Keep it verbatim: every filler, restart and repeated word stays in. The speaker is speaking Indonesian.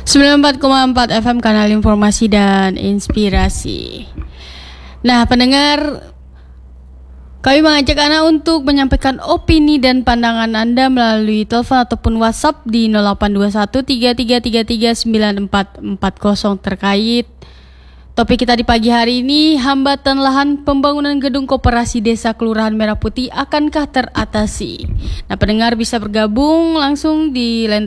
sembilan puluh empat koma empat F M Kanal Informasi dan Inspirasi. Nah, pendengar, kami mengajak Anda untuk menyampaikan opini dan pandangan Anda melalui telepon ataupun WhatsApp di nol delapan dua satu tiga tiga tiga tiga sembilan empat empat nol terkait topik kita di pagi hari ini. Hambatan lahan pembangunan gedung koperasi desa Kelurahan Merah Putih akankah teratasi? Nah, pendengar bisa bergabung langsung di line